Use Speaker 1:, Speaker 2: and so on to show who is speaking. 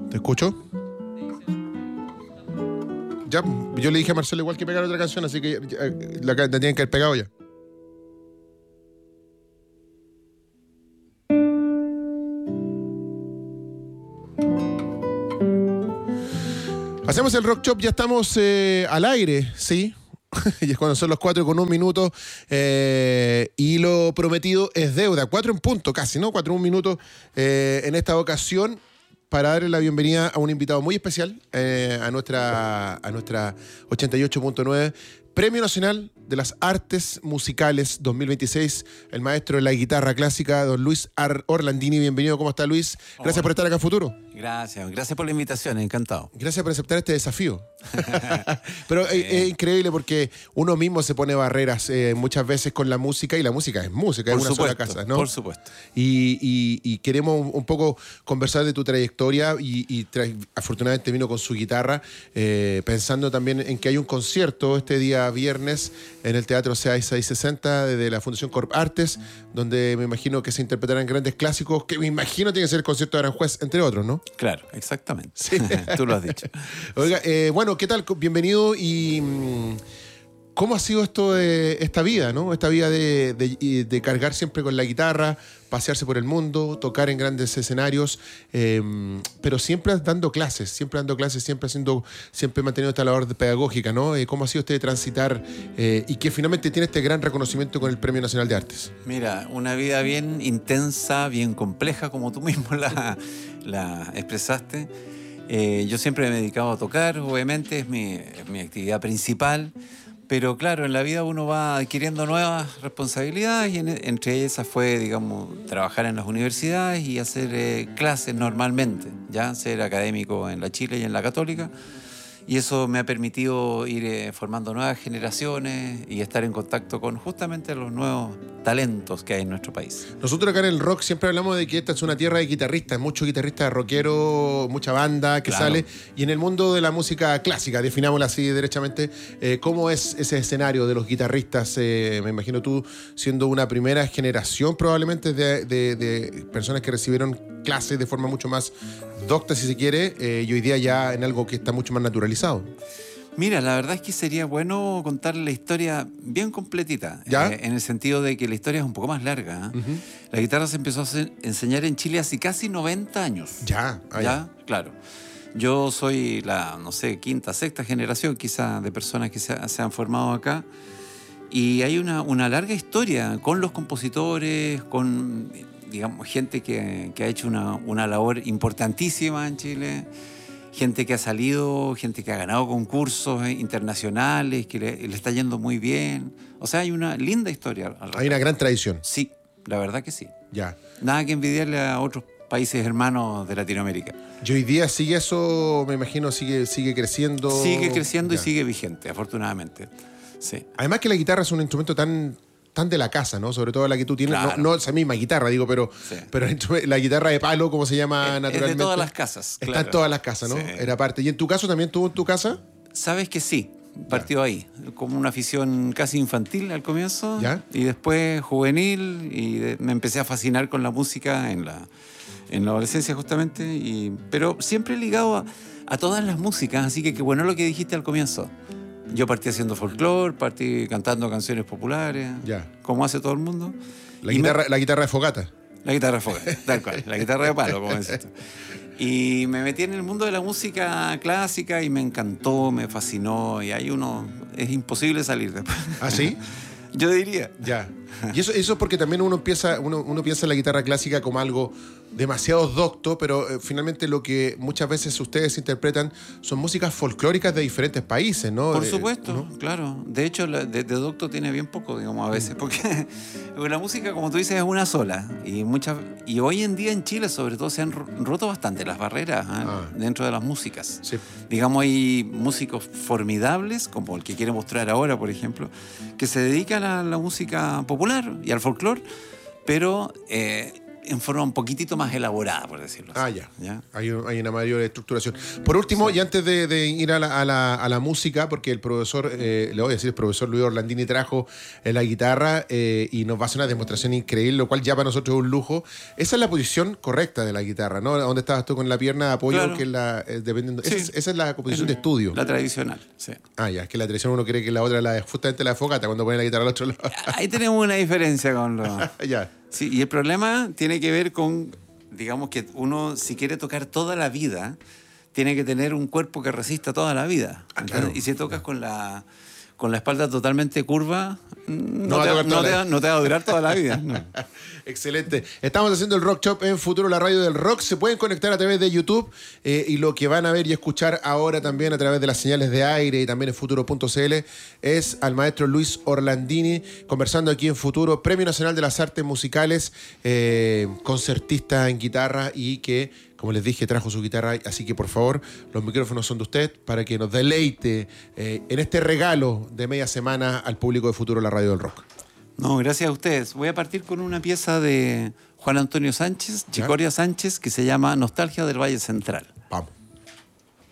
Speaker 1: ¿Te escucho? Ya, yo le dije a Marcelo igual que pegar otra canción, así que la tienen que haber pegado ya. Hacemos el Rock Shop, ya estamos al aire, ¿sí? Y es cuando son los 4:01 y lo prometido es deuda. 4 en punto casi, ¿no? 4 en un minuto en esta ocasión para darle la bienvenida a un invitado muy especial a nuestra 88.9 Premio Nacional de las Artes Musicales 2026, el maestro de la guitarra clásica, don Luis Orlandini. Bienvenido, ¿cómo está, Luis? Gracias
Speaker 2: Hola.
Speaker 1: por estar acá en Futuro.
Speaker 2: Gracias por la invitación, encantado.
Speaker 1: Gracias por aceptar este desafío. Pero es increíble porque uno mismo se pone barreras muchas veces con la música, y la música es música, es una sola casa, ¿no?
Speaker 2: Por supuesto.
Speaker 1: Y queremos un poco conversar de tu trayectoria afortunadamente vino con su guitarra, pensando también en que hay un concierto este día viernes en el Teatro 6660 de la Fundación Corp Artes, donde me imagino que se interpretarán grandes clásicos, que me imagino tiene que ser el concierto de Aranjuez, entre otros, ¿no?
Speaker 2: Claro, exactamente.
Speaker 1: Sí.
Speaker 2: Tú lo has dicho.
Speaker 1: Oiga, bueno, ¿qué tal? Bienvenido. Y ¿cómo ha sido esto de esta vida, ¿no? Esta vida de cargar siempre con la guitarra, pasearse por el mundo, tocar en grandes escenarios, pero siempre dando clases, siempre manteniendo esta labor pedagógica, ¿no? ¿Cómo ha sido este de transitar y que finalmente tiene este gran reconocimiento con el Premio Nacional de Artes?
Speaker 2: Mira, una vida bien intensa, bien compleja, como tú mismo la expresaste. Yo siempre me he dedicado a tocar, obviamente, es mi actividad principal. Pero claro, en la vida uno va adquiriendo nuevas responsabilidades y entre esas fue, digamos, trabajar en las universidades y hacer clases normalmente, ya ser académico en la Chile y en la Católica. Y eso me ha permitido ir formando nuevas generaciones y estar en contacto con justamente los nuevos talentos que hay en nuestro país.
Speaker 1: Nosotros acá en el rock siempre hablamos de que esta es una tierra de guitarristas, muchos guitarristas rockeros, mucha banda que sale. Y en el mundo de la música clásica, definámosla así derechamente, ¿cómo es ese escenario de los guitarristas? Me imagino tú siendo una primera generación probablemente de personas que recibieron clases de forma mucho más docta, si se quiere, y hoy día ya en algo que está mucho más naturalizado.
Speaker 2: Mira, la verdad es que sería bueno contar la historia bien completita, en el sentido de que la historia es un poco más larga.
Speaker 1: Uh-huh.
Speaker 2: La guitarra se empezó a enseñar en Chile hace casi 90 años.
Speaker 1: Ya.
Speaker 2: Claro. Yo soy la, no sé, quinta, sexta generación quizá de personas que se han formado acá. Y hay una larga historia con los compositores, con, digamos, gente que ha hecho una labor importantísima en Chile. Gente que ha salido, gente que ha ganado concursos internacionales, que le está yendo muy bien. O sea, hay una linda historia.
Speaker 1: Hay una gran tradición.
Speaker 2: Sí, la verdad que sí.
Speaker 1: Ya.
Speaker 2: Nada que envidiarle a otros países hermanos de Latinoamérica.
Speaker 1: Y hoy día sigue eso, me imagino, sigue creciendo.
Speaker 2: Sigue creciendo
Speaker 1: ya.
Speaker 2: Y sigue vigente, afortunadamente. Sí.
Speaker 1: Además que la guitarra es un instrumento tan de la casa, ¿no? Sobre todo la que tú tienes,
Speaker 2: claro.
Speaker 1: no esa misma guitarra, digo, pero la guitarra de palo, como se llama naturalmente.
Speaker 2: Es de todas las casas,
Speaker 1: claro.
Speaker 2: Está
Speaker 1: en todas las casas, ¿no?
Speaker 2: Sí.
Speaker 1: Era parte. ¿Y en tu caso también tuvo en tu casa?
Speaker 2: Sabes que sí, partió ahí, como una afición casi infantil al comienzo,
Speaker 1: ¿Ya?
Speaker 2: Y después juvenil, y me empecé a fascinar con la música en la adolescencia justamente, pero siempre ligado a todas las músicas, así que qué bueno lo que dijiste al comienzo. Yo partí haciendo folclore, partí cantando canciones populares, como hace todo el mundo.
Speaker 1: La guitarra de fogata.
Speaker 2: La guitarra de fogata, tal cual, la guitarra de palo, como decís tú. Y me metí en el mundo de la música clásica y me encantó, me fascinó, y ahí es imposible salir después.
Speaker 1: ¿Ah, sí?
Speaker 2: Yo diría.
Speaker 1: Ya. Y eso es porque también uno piensa en la guitarra clásica como algo demasiado docto, pero finalmente lo que muchas veces ustedes interpretan son músicas folclóricas de diferentes países, ¿no?
Speaker 2: Por supuesto,
Speaker 1: ¿no?
Speaker 2: Claro. De hecho, de docto tiene bien poco, digamos, a veces, porque la música, como tú dices, es una sola. Y hoy en día en Chile, sobre todo, se han roto bastante las barreras dentro de las músicas.
Speaker 1: Sí.
Speaker 2: Digamos, hay músicos formidables, como el que quiero mostrar ahora, por ejemplo, que se dedican a la música popular y al folclore, pero en forma un poquitito más elaborada, por decirlo así.
Speaker 1: Ya. Hay una mayor estructuración. Por último, y antes de ir a la música, porque el profesor, le voy a decir, el profesor Luis Orlandini trajo la guitarra y nos va a hacer una demostración increíble, lo cual ya para nosotros es un lujo. Esa es la posición correcta de la guitarra, ¿no? ¿Dónde estabas tú con la pierna de apoyo?
Speaker 2: Claro.
Speaker 1: Que es dependiendo.
Speaker 2: Sí.
Speaker 1: Esa es la posición de estudio.
Speaker 2: La tradicional, sí.
Speaker 1: Ya, es que la tradición uno cree que la otra es justamente la de fogata, cuando pone la guitarra al otro lado.
Speaker 2: Ahí tenemos una diferencia con los...
Speaker 1: Ya.
Speaker 2: Sí, y el problema tiene que ver con, digamos que uno, si quiere tocar toda la vida, tiene que tener un cuerpo que resista toda la vida.
Speaker 1: Claro.
Speaker 2: Y si tocas con la espalda totalmente curva, no
Speaker 1: va a tocar
Speaker 2: te va a durar toda la vida. No.
Speaker 1: Excelente. Estamos haciendo el Rock Shop en Futuro, la radio del rock. Se pueden conectar a través de YouTube y lo que van a ver y escuchar ahora también a través de las señales de aire y también en futuro.cl es al maestro Luis Orlandini conversando aquí en Futuro, Premio Nacional de las Artes Musicales, concertista en guitarra y que, como les dije, trajo su guitarra. Así que, por favor, los micrófonos son de usted para que nos deleite en este regalo de media semana al público de Futuro, la radio del rock.
Speaker 2: No, gracias a ustedes. Voy a partir con una pieza de Juan Antonio Sánchez, Chicoria Sánchez, que se llama Nostalgia del Valle Central.
Speaker 1: Vamos.